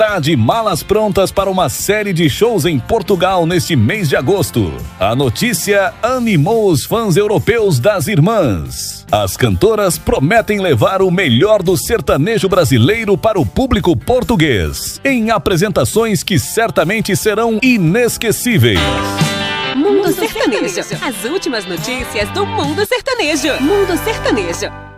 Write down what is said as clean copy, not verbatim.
está de malas prontas para uma série de shows em Portugal neste mês de agosto. A notícia animou os fãs europeus das Irmãs. As cantoras prometem levar o melhor do sertanejo brasileiro para o público português, em apresentações que certamente serão inesquecíveis. Mundo Sertanejo. As últimas notícias do Mundo Sertanejo. Mundo Sertanejo.